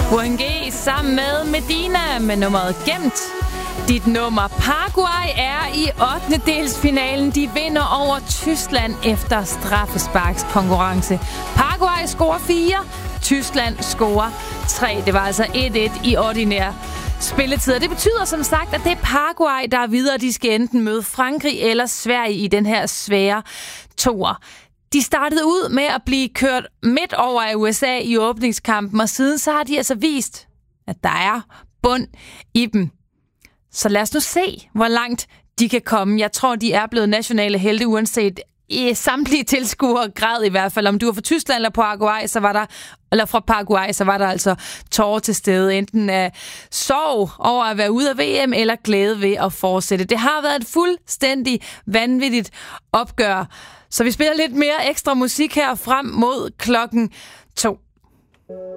UNG sammen med Medina med nummeret Gemt. Dit nummer. Paraguay er i 8. De vinder over Tyskland efter straffesparkskonkurrence. Paraguay scorer 4, Tyskland scorer 3. Det var altså 1-1 i ordinær spilletid. Og det betyder som sagt, at det er Paraguay, der er videre. De skal enten møde Frankrig eller Sverige i den her svære toer. De startede ud med at blive kørt midt over af USA i åbningskampen, og siden så har de altså vist, at der er bund i dem. Så lad os nu se, hvor langt de kan komme. Jeg tror, de er blevet nationale helte, uanset i samtlige tilskuere grad i hvert fald. Om du var fra Tyskland eller Paraguay, så var der, eller fra Paraguay, så var der altså tårer til stede. Enten af sorg over at være ude af VM, eller glæde ved at fortsætte. Det har været et fuldstændig vanvittigt opgør. Så vi spiller lidt mere ekstra musik her frem mod 2:00.